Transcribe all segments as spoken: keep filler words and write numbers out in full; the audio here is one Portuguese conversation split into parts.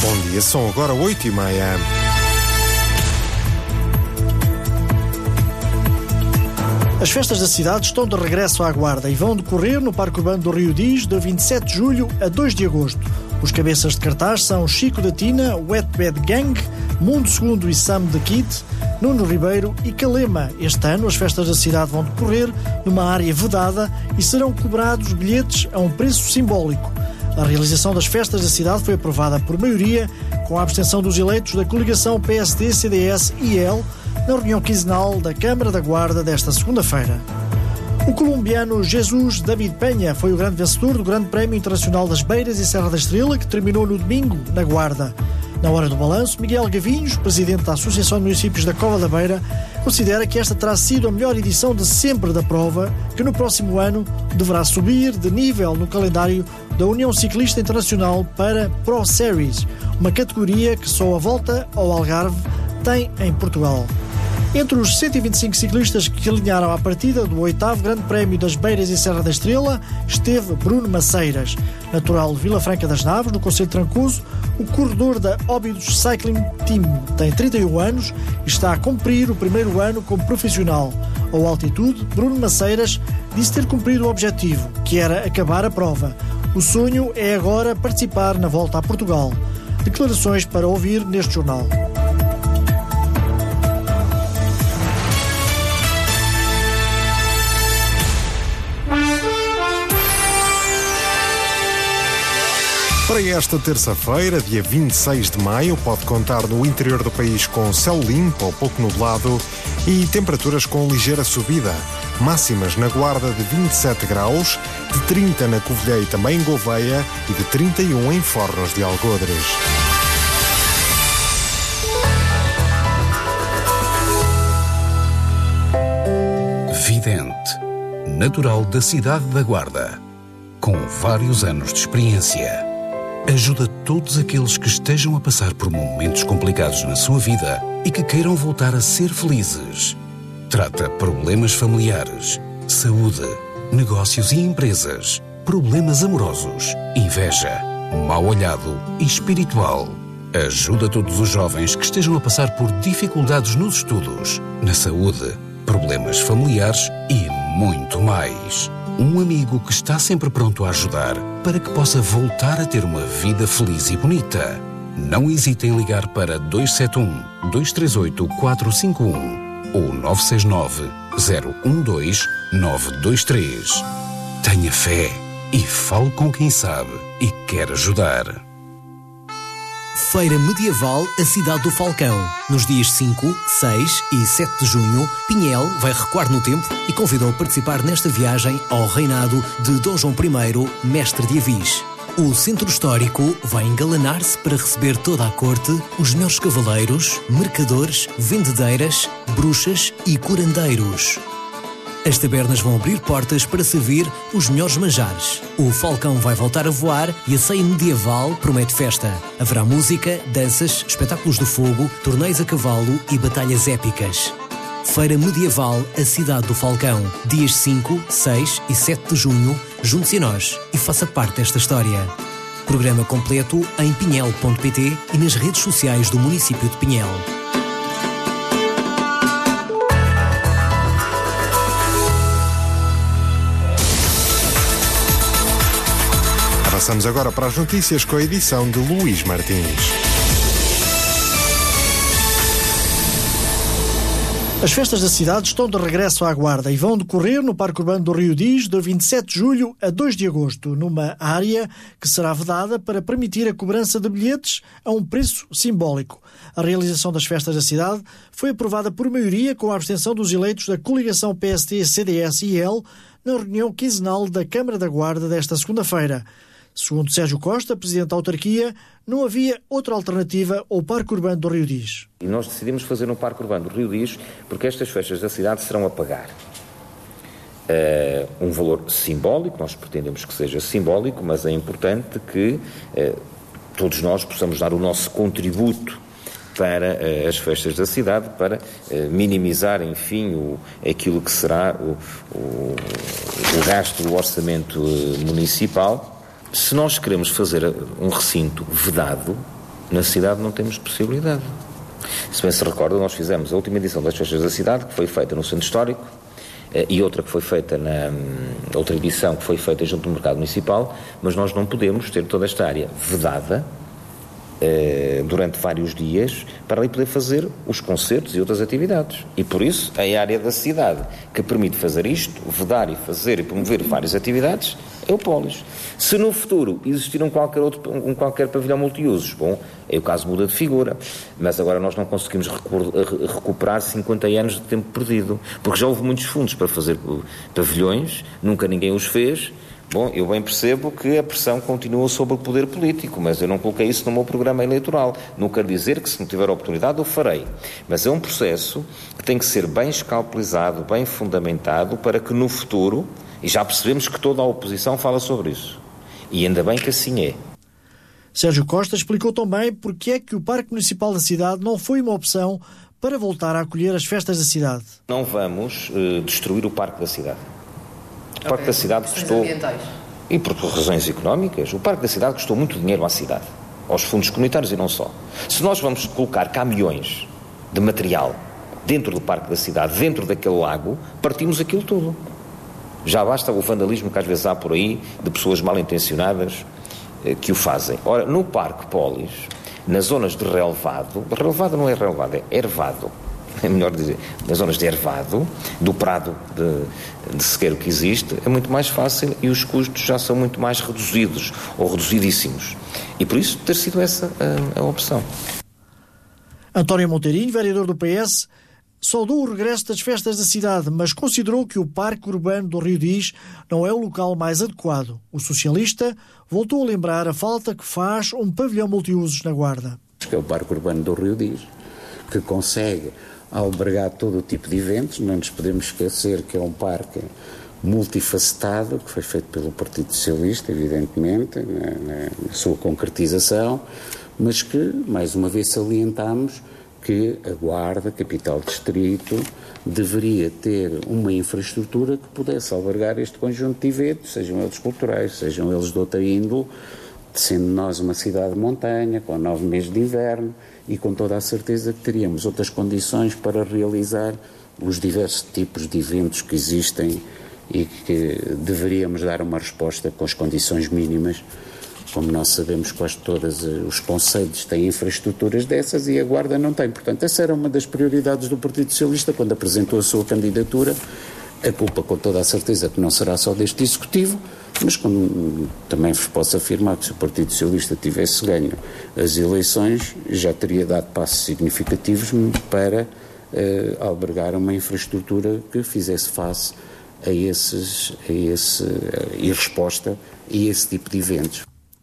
Bom dia, são agora oito e meia. As festas da cidade estão de regresso à Guarda e vão decorrer no Parque Urbano do Rio Diz de vinte e sete de julho a dois de agosto. Os cabeças de cartaz são Chico da Tina, Wet Bad Gang, Mundo Segundo e Sam the Kid, Nuno Ribeiro e Calema. Este ano as festas da cidade vão decorrer numa área vedada e serão cobrados bilhetes a um preço simbólico. A realização das festas da cidade foi aprovada por maioria, com a abstenção dos eleitos da coligação P S D C D S I L, na reunião quinzenal da Câmara da Guarda desta segunda-feira. O colombiano Jesus David Penha foi o grande vencedor do Grande Prémio Internacional das Beiras e Serra da Estrela, que terminou no domingo, na Guarda. Na hora do balanço, Miguel Gavinhos, presidente da Associação de Municípios da Cova da Beira, considera que esta terá sido a melhor edição de sempre da prova, que no próximo ano deverá subir de nível no calendário da União Ciclista Internacional para Pro Series, uma categoria que só a volta ao Algarve tem em Portugal. Entre os cento e vinte e cinco ciclistas que alinharam à partida do oitavo Grande Prémio das Beiras e Serra da Estrela esteve Bruno Maceiras, natural de Vila Franca das Naves, no Concelho de Trancoso. O corredor da Óbidos Cycling Team tem trinta e um anos e está a cumprir o primeiro ano como profissional. Ao Altitude, Bruno Maceiras disse ter cumprido o objetivo, que era acabar a prova. O sonho é agora participar na volta a Portugal. Declarações para ouvir neste jornal. Para esta terça-feira, dia vinte e seis de maio, pode contar no interior do país com céu limpo ou pouco nublado e temperaturas com ligeira subida. Máximas na Guarda de vinte e sete graus, de trinta na Covilhã e também em Gouveia e de trinta e um em Fornos de Algodres. Vidente, natural da cidade da Guarda, com vários anos de experiência. Ajuda todos aqueles que estejam a passar por momentos complicados na sua vida e que queiram voltar a ser felizes. Trata problemas familiares, saúde, negócios e empresas, problemas amorosos, inveja, mau olhado e espiritual. Ajuda todos os jovens que estejam a passar por dificuldades nos estudos, na saúde, problemas familiares e muito mais. Um amigo que está sempre pronto a ajudar para que possa voltar a ter uma vida feliz e bonita. Não hesite em ligar para dois sete um, dois três oito, quatro cinco um ou nove seis nove, zero um dois, nove dois três. Tenha fé e fale com quem sabe e quer ajudar. Feira Medieval A Cidade do Falcão. Nos dias cinco, seis e sete de junho, Pinhel vai recuar no tempo e convidou a participar nesta viagem ao reinado de Dom João I, mestre de Avis. O centro histórico vai engalanar-se para receber toda a corte, os melhores cavaleiros, mercadores, vendedeiras, bruxas e curandeiros. As tabernas vão abrir portas para servir os melhores manjares. O Falcão vai voltar a voar e a ceia medieval promete festa. Haverá música, danças, espetáculos de fogo, torneios a cavalo e batalhas épicas. Feira Medieval A Cidade do Falcão. Dias cinco, seis e sete de junho. Junte-se a nós e faça parte desta história. Programa completo em pinhel ponto pt e nas redes sociais do município de Pinhel. Passamos agora para as notícias com a edição de Luís Martins. As festas da cidade estão de regresso à Guarda e vão decorrer no Parque Urbano do Rio Diz de vinte e sete de julho a dois de agosto, numa área que será vedada para permitir a cobrança de bilhetes a um preço simbólico. A realização das festas da cidade foi aprovada por maioria com a abstenção dos eleitos da coligação P S D C D S I L na reunião quinzenal da Câmara da Guarda desta segunda-feira. Segundo Sérgio Costa, presidente da autarquia, não havia outra alternativa ao Parque Urbano do Rio Diz. E nós decidimos fazer no Parque Urbano do Rio Diz porque estas festas da cidade serão a pagar uh, um valor simbólico, nós pretendemos que seja simbólico, mas é importante que uh, todos nós possamos dar o nosso contributo para uh, as festas da cidade, para uh, minimizar, enfim, o, aquilo que será o, o, o gasto do orçamento uh, municipal. Se nós queremos fazer um recinto vedado, Na cidade não temos possibilidade. Se bem se recorda, nós fizemos a última edição das festas da cidade, que foi feita no Centro Histórico, e outra que foi feita na outra edição que foi feita junto do Mercado Municipal, mas nós não podemos ter toda esta área vedada eh, durante vários dias para ali poder fazer os concertos e outras atividades. E por isso, a área da cidade que permite fazer isto, vedar e fazer e promover várias atividades, é o Polis. Se no futuro existir um qualquer, outro, um qualquer pavilhão multiusos, bom, aí o caso muda de figura, mas agora nós não conseguimos recuperar cinquenta anos de tempo perdido, porque já houve muitos fundos para fazer pavilhões, nunca ninguém os fez. Bom, eu bem percebo que a pressão continua sobre o poder político, mas eu não coloquei isso no meu programa eleitoral. Não quero dizer que se não tiver oportunidade eu farei, mas é um processo que tem que ser bem escalpelizado, bem fundamentado, para que no futuro, e já percebemos que toda a oposição fala sobre isso, e ainda bem que assim é. Sérgio Costa explicou também porque é que o Parque Municipal da cidade não foi uma opção para voltar a acolher as festas da cidade. Não vamos uh, destruir o Parque da cidade. O Parque okay. da cidade custou... ambientais. E por razões económicas, o Parque da cidade custou muito dinheiro à cidade, aos fundos comunitários e não só. Se nós vamos colocar caminhões de material dentro do Parque da cidade, dentro daquele lago, partimos aquilo tudo. Já basta o vandalismo que às vezes há por aí de pessoas mal intencionadas eh, que o fazem. Ora, no Parque Polis, nas zonas de relevado, relevado não é relevado, é ervado, é melhor dizer, nas zonas de ervado, do prado de, de sequeiro que existe, é muito mais fácil e os custos já são muito mais reduzidos, ou reduzidíssimos. E por isso ter sido essa a, a opção. António Monteirinho, vereador do P S, saudou o regresso das festas da cidade, mas considerou que o Parque Urbano do Rio Diz não é o local mais adequado. O socialista voltou a lembrar a falta que faz um pavilhão multiusos na Guarda. Que é o Parque Urbano do Rio Diz, que consegue albergar todo o tipo de eventos. Não nos podemos esquecer que é um parque multifacetado, que foi feito pelo Partido Socialista, evidentemente, na, na sua concretização, mas que, mais uma vez, salientamos que a Guarda, capital distrito, deveria ter uma infraestrutura que pudesse albergar este conjunto de eventos, sejam eles culturais, sejam eles de outra índole, sendo nós uma cidade de montanha, com nove meses de inverno, e com toda a certeza que teríamos outras condições para realizar os diversos tipos de eventos que existem e que deveríamos dar uma resposta com as condições mínimas. Como nós sabemos, quase todos os concelhos têm infraestruturas dessas e a Guarda não tem. Portanto, essa era uma das prioridades do Partido Socialista quando apresentou a sua candidatura. A culpa, com toda a certeza, que não será só deste Executivo, mas como também vos posso afirmar que se o Partido Socialista tivesse ganho as eleições, já teria dado passos significativos para uh, albergar uma infraestrutura que fizesse face a esses, a esse, uh, e resposta a esse tipo de eventos.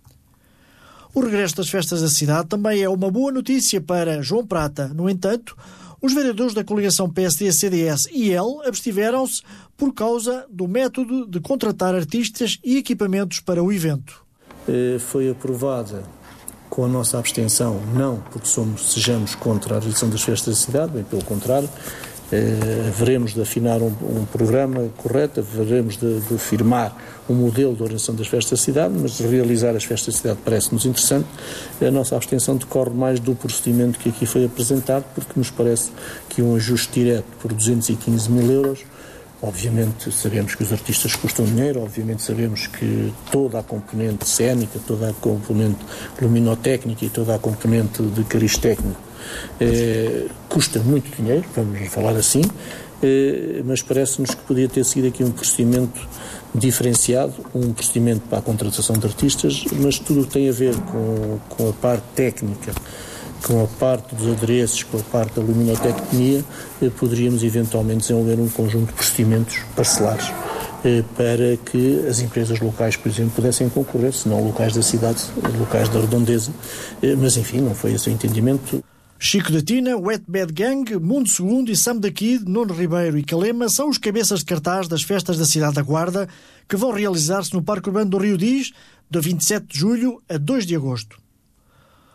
O regresso das festas da cidade também é uma boa notícia para João Prata. No entanto, os vereadores da coligação P S D, C D S e L abstiveram-se por causa do método de contratar artistas e equipamentos para o evento. Foi aprovada com a nossa abstenção, não porque somos, sejamos contra a realização das festas da cidade, bem pelo contrário. Uh, veremos de afinar um, um programa correto, veremos de, de firmar um modelo de organização das festas da cidade, mas realizar as festas da cidade parece-nos interessante. A nossa abstenção decorre mais do procedimento que aqui foi apresentado, porque nos parece que um ajuste direto por duzentos e quinze mil euros, obviamente sabemos que os artistas custam dinheiro, obviamente sabemos que toda a componente cénica, toda a componente luminotécnica e toda a componente de cariz técnico Eh, custa muito dinheiro, vamos falar assim, eh, mas parece-nos que podia ter sido aqui um procedimento diferenciado, um procedimento para a contratação de artistas, mas tudo o que tem a ver com, com a parte técnica, com a parte dos adereços, com a parte da luminotecnia, eh, poderíamos eventualmente desenvolver um conjunto de procedimentos parcelares eh, para que as empresas locais, por exemplo, pudessem concorrer, se não locais da cidade, locais da redondeza, eh, mas enfim, não foi esse o entendimento. Chico da Tina, Wet Bad Gang, Mundo Segundo e Sam da Kid, Nuno Ribeiro e Calema são os cabeças de cartaz das festas da cidade da Guarda, que vão realizar-se no Parque Urbano do Rio Diz, de vinte e sete de julho a dois de agosto.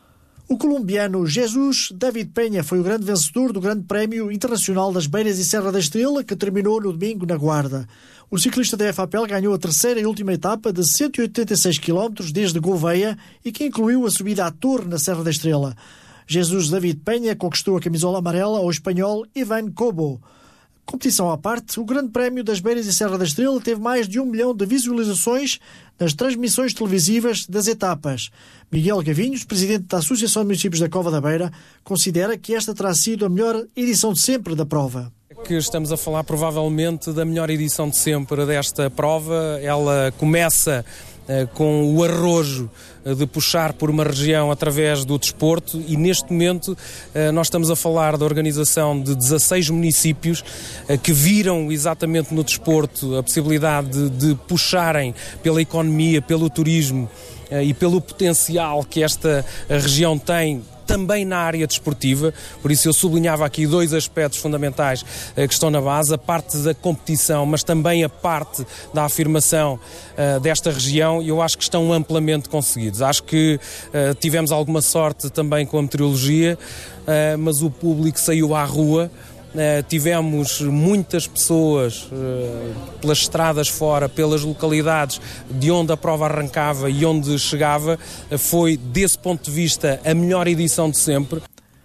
O colombiano Jesus David Penha foi o grande vencedor do Grande Prémio Internacional das Beiras e Serra da Estrela, que terminou no domingo na Guarda. O ciclista da EFAPEL ganhou a terceira e última etapa de cento e oitenta e seis quilómetros desde Gouveia e que incluiu a subida à Torre na Serra da Estrela. Jesus David Penha conquistou a camisola amarela ao espanhol Ivan Cobo. Competição à parte, o Grande Prémio das Beiras e Serra da Estrela teve mais de um milhão de visualizações nas transmissões televisivas das etapas. Miguel Gavinhos, presidente da Associação de Municípios da Cova da Beira, considera que esta terá sido a melhor edição de sempre da prova. Que estamos a falar provavelmente da melhor edição de sempre desta prova. Ela começa eh, com o arrojo de puxar por uma região através do desporto e neste momento eh, nós estamos a falar da organização de dezasseis municípios eh, que viram exatamente no desporto a possibilidade de, de puxarem pela economia, pelo turismo eh, e pelo potencial que esta região tem também na área desportiva, por isso eu sublinhava aqui dois aspectos fundamentais eh, que estão na base, a parte da competição, mas também a parte da afirmação eh, desta região, e eu acho que estão amplamente conseguidos. Acho que eh, tivemos alguma sorte também com a meteorologia, eh, mas o público saiu à rua. Uh, tivemos muitas pessoas uh, pelas estradas fora, pelas localidades de onde a prova arrancava e onde chegava. Uh, foi, desse ponto de vista, a melhor edição de sempre.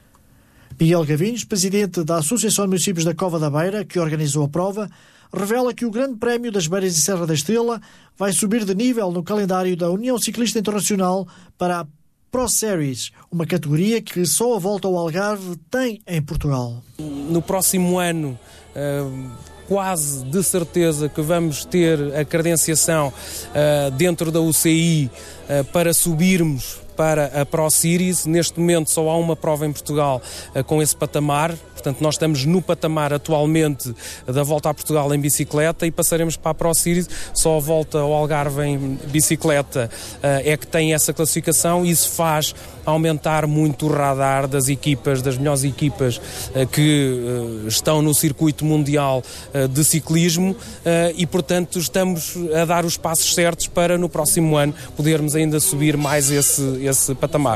Miguel Gavinhos, presidente da Associação de Municípios da Cova da Beira, que organizou a prova, revela que o Grande Prémio das Beiras e Serra da Estrela vai subir de nível no calendário da União Ciclista Internacional para a Pro Series, uma categoria que só a Volta ao Algarve tem em Portugal. No próximo ano, uh, quase de certeza que vamos ter a credenciação uh, dentro da U C I uh, para subirmos para a Pro Series. Neste momento só há uma prova em Portugal uh, com esse patamar. Portanto, nós estamos no patamar atualmente da Volta a Portugal em bicicleta e passaremos para a Pro Series. Só a Volta ao Algarve em bicicleta uh, é que tem essa classificação, e isso faz aumentar muito o radar das equipas, das melhores equipas uh, que uh, estão no circuito mundial uh, de ciclismo uh, e, portanto, estamos a dar os passos certos para no próximo ano podermos ainda subir mais esse, esse patamar.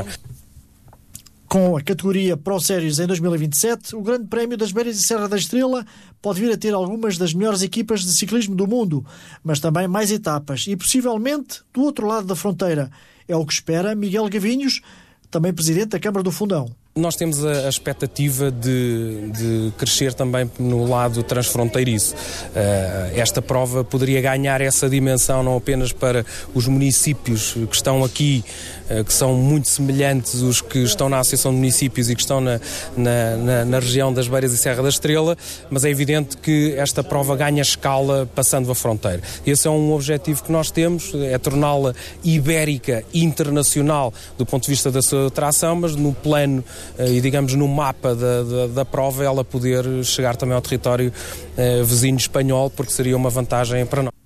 Com a categoria Pro Series em dois mil e vinte e sete, o Grande Prémio das Beiras e Serra da Estrela pode vir a ter algumas das melhores equipas de ciclismo do mundo, mas também mais etapas e possivelmente do outro lado da fronteira. É o que espera Miguel Gavinhos, também presidente da Câmara do Fundão. Nós temos a, a expectativa de, de crescer também no lado transfronteiriço. Uh, esta prova poderia ganhar essa dimensão não apenas para os municípios que estão aqui, uh, que são muito semelhantes os que estão na Associação de Municípios e que estão na, na, na, na região das Beiras e Serra da Estrela, mas é evidente que esta prova ganha escala passando a fronteira. Esse é um objetivo que nós temos, é torná-la ibérica internacional do ponto de vista da sua atração, mas no plano e, digamos, no mapa da, da, da prova, ela poder chegar também ao território eh, vizinho espanhol, porque seria uma vantagem para nós.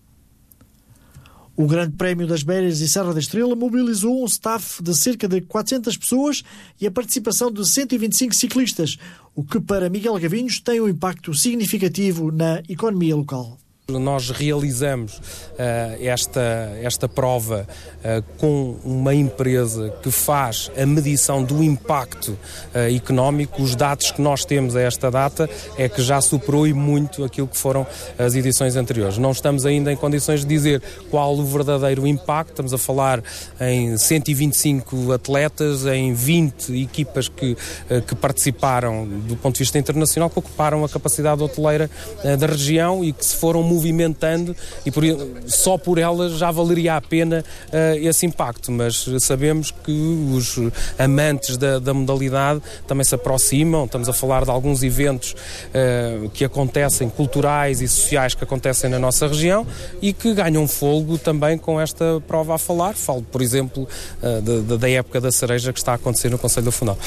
O Grande Prémio das Beiras e Serra da Estrela mobilizou um staff de cerca de quatrocentas pessoas e a participação de cento e vinte e cinco ciclistas, o que para Miguel Gavinhos tem um impacto significativo na economia local. Nós realizamos uh, esta, esta prova uh, com uma empresa que faz a medição do impacto uh, económico. Os dados que nós temos a esta data é que já superou e muito aquilo que foram as edições anteriores. Não estamos ainda em condições de dizer qual o verdadeiro impacto. Estamos a falar em cento e vinte e cinco atletas, em vinte equipas que, uh, que participaram do ponto de vista internacional, que ocuparam a capacidade hoteleira uh, da região e que se foram movimentando, e por, só por elas já valeria a pena uh, esse impacto, mas sabemos que os amantes da, da modalidade também se aproximam. Estamos a falar de alguns eventos uh, que acontecem, culturais e sociais, que acontecem na nossa região e que ganham fôlego também com esta prova a falar. Falo, por exemplo, uh, da, da época da cereja que está a acontecer no Concelho do Fundão.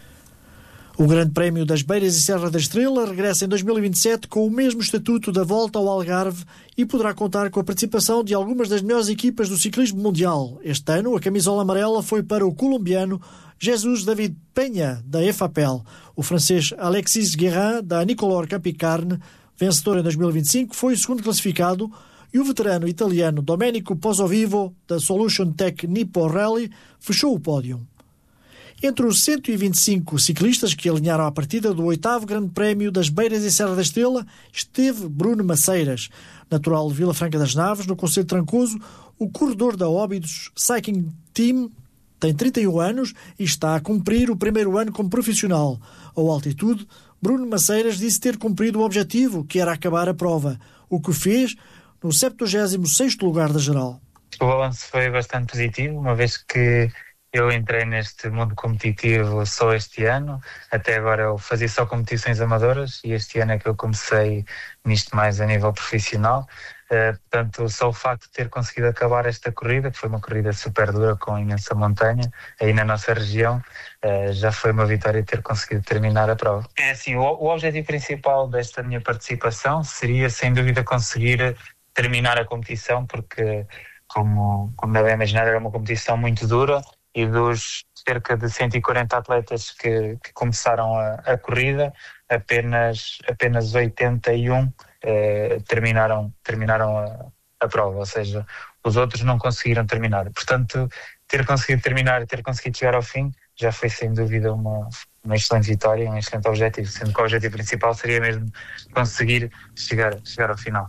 O Grande Prémio das Beiras e Serra da Estrela regressa em dois mil e vinte e sete com o mesmo estatuto da Volta ao Algarve e poderá contar com a participação de algumas das melhores equipas do ciclismo mundial. Este ano, a camisola amarela foi para o colombiano Jesus David Penha, da EFAPEL. O francês Alexis Guérin, da Nicolor Capicarne, vencedor em dois mil e vinte e cinco, foi o segundo classificado, e o veterano italiano Domenico Pozzovivo, da Solution Tech Nippo Rally, fechou o pódio. Entre os cento e vinte e cinco ciclistas que alinharam à partida do oitavo Grande Prémio das Beiras e Serra da Estrela esteve Bruno Maceiras. Natural de Vila Franca das Naves, no concelho de Trancoso, o corredor da Óbidos Cycling Team tem trinta e um anos e está a cumprir o primeiro ano como profissional. Ao altitude, Bruno Maceiras disse ter cumprido o objetivo, que era acabar a prova, o que fez no septuagésimo sexto lugar da geral. O balanço foi bastante positivo, uma vez que eu entrei neste mundo competitivo só este ano. Até agora eu fazia só competições amadoras e este ano é que eu comecei nisto mais a nível profissional. Uh, portanto, só o facto de ter conseguido acabar esta corrida, que foi uma corrida super dura com imensa montanha, aí na nossa região, uh, já foi uma vitória ter conseguido terminar a prova. É assim, o, o objetivo principal desta minha participação seria, sem dúvida, conseguir terminar a competição, porque, como, como devem imaginar, era uma competição muito dura e dos cerca de cento e quarenta atletas que, que começaram a, a corrida, apenas, apenas oitenta e um eh, terminaram, terminaram a, a prova, ou seja, os outros não conseguiram terminar. Portanto, ter conseguido terminar e ter conseguido chegar ao fim já foi sem dúvida uma, uma excelente vitória, um excelente objetivo, sendo que o objetivo principal seria mesmo conseguir chegar, chegar ao final.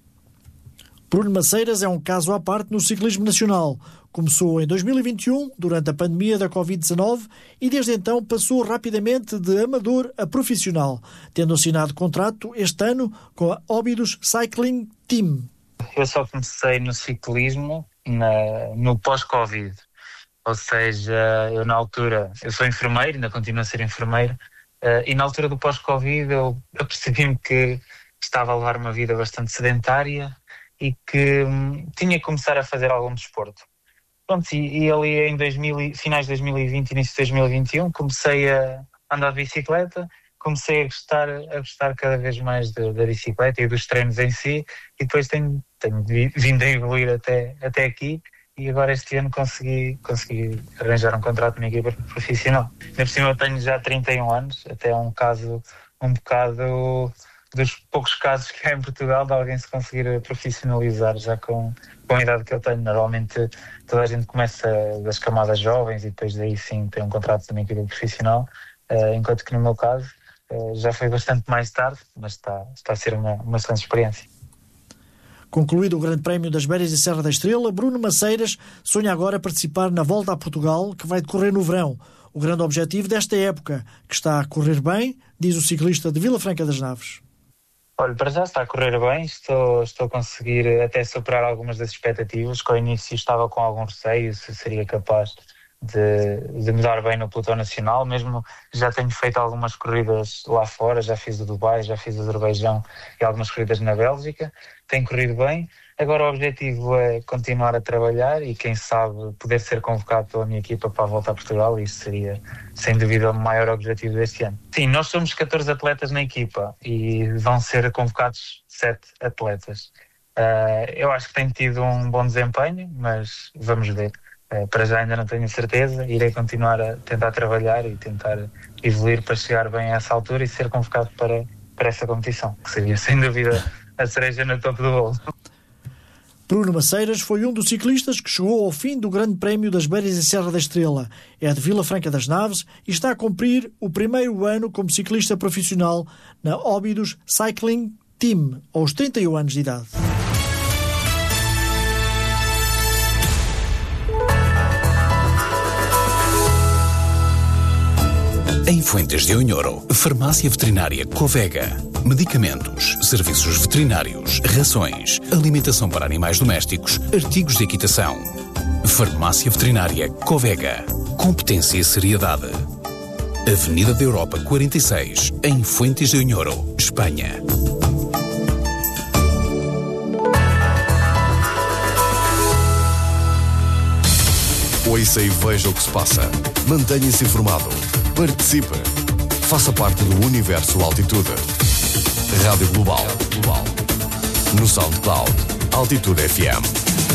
Bruno Maceiras é um caso à parte no ciclismo nacional. Começou em dois mil e vinte e um, durante a pandemia da covid dezanove, e desde então passou rapidamente de amador a profissional, tendo assinado contrato este ano com a Óbidos Cycling Team. Eu só comecei no ciclismo na, no pós-Covid, ou seja, eu na altura, eu sou enfermeiro, ainda continuo a ser enfermeiro, uh, e na altura do pós-Covid eu, eu percebi-me que estava a levar uma vida bastante sedentária e que hum, tinha que começar a fazer algum desporto. Pronto, e, e ali em dois mil, finais de dois mil e vinte, início de dois mil e vinte e um, comecei a andar de bicicleta, comecei a gostar, a gostar cada vez mais de, da bicicleta e dos treinos em si, e depois tenho, tenho vindo a evoluir até, até aqui, e agora este ano consegui, consegui arranjar um contrato na equipa profissional. Ainda por cima eu tenho já trinta e um anos, até é um caso um bocado dos poucos casos que há em Portugal de alguém se conseguir profissionalizar já com, com a idade que eu tenho. Normalmente toda a gente começa das camadas jovens e depois daí sim tem um contrato também com a profissional, uh, enquanto que no meu caso uh, já foi bastante mais tarde, mas está, está a ser uma, uma excelente experiência. Concluído o Grande Prémio das Beiras e Serra da Estrela, Bruno Maceiras sonha agora participar na Volta a Portugal, que vai decorrer no verão. O grande objetivo desta época, que está a correr bem, diz o ciclista de Vila Franca das Naves. Olha, para já está a correr bem, estou, estou a conseguir até superar algumas das expectativas, que ao início estava com algum receio se seria capaz de, de me dar bem no pelotão nacional, mesmo já tenho feito algumas corridas lá fora, já fiz o Dubai, já fiz o Azerbaijão e algumas corridas na Bélgica, tem corrido bem. Agora o objetivo é continuar a trabalhar e quem sabe poder ser convocado pela minha equipa para a Volta a Portugal, e isso seria sem dúvida o maior objetivo deste ano. Sim, nós somos catorze atletas na equipa e vão ser convocados sete atletas. Uh, eu acho que tenho tido um bom desempenho, mas vamos ver. Uh, para já ainda não tenho certeza, irei continuar a tentar trabalhar e tentar evoluir para chegar bem a essa altura e ser convocado para, para essa competição, que seria sem dúvida a cereja no topo do bolo. Bruno Maceiras foi um dos ciclistas que chegou ao fim do Grande Prémio das Beiras e Serra da Estrela. É de Vila Franca das Naves e está a cumprir o primeiro ano como ciclista profissional na Óbidos Cycling Team, aos trinta e um anos de idade. Em Fuentes de Onhoro, Farmácia Veterinária Covega. Medicamentos, serviços veterinários, rações, alimentação para animais domésticos, artigos de equitação. Farmácia Veterinária Covega. Competência e seriedade. Avenida da Europa quarenta e seis, em Fuentes de Onhoro, Espanha. Ouça e veja o que se passa. Mantenha-se informado. Participe. Faça parte do Universo Altitude. Rádio Global. No SoundCloud. Altitude F M.